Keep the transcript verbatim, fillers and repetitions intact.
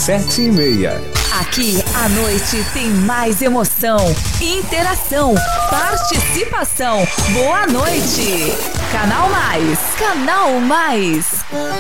sete e meia. Aqui a noite tem mais emoção, interação, participação. Boa noite. Canal Mais. Canal Mais.